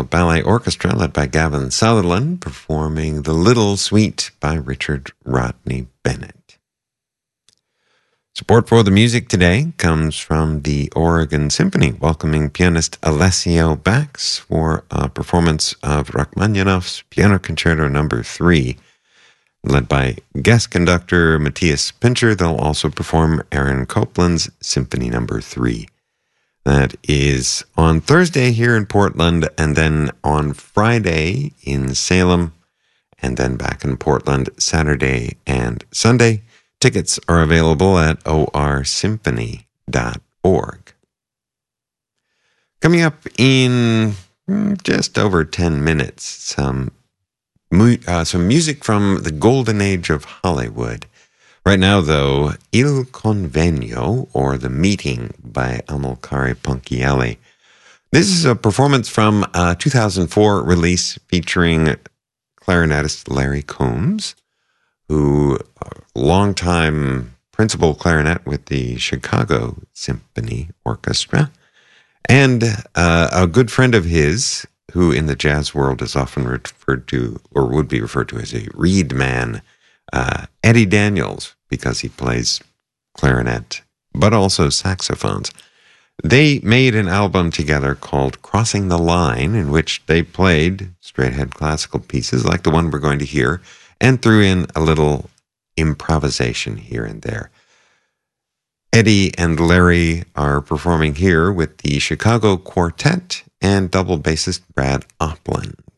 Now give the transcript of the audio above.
Ballet Orchestra led by Gavin Sutherland performing The Little Suite by Richard Rodney Bennett. Support for the music today comes from the Oregon Symphony, welcoming pianist Alessio Bax for a performance of Rachmaninoff's Piano Concerto No. 3. Led by guest conductor Matthias Pincher, they'll also perform Aaron Copland's Symphony No. 3. That is on Thursday here in Portland, and then on Friday in Salem, and then back in Portland Saturday and Sunday. Tickets are available at orsymphony.org. Coming up in just over 10 minutes, some music from the golden age of Hollywood. Right now, though, Il Convegno, or The Meeting by Amilcare Ponchielli. This is a performance from a 2004 release featuring clarinetist Larry Combs, who longtime principal clarinet with the Chicago Symphony Orchestra, and a good friend of his, who in the jazz world is often referred to, or would be referred to as a reed man, Eddie Daniels, because he plays clarinet, but also saxophones. They made an album together called Crossing the Line, in which they played straight-ahead classical pieces like the one we're going to hear, and threw in a little improvisation here and there. Eddie and Larry are performing here with the Chicago Quartet and double bassist Brad Opland.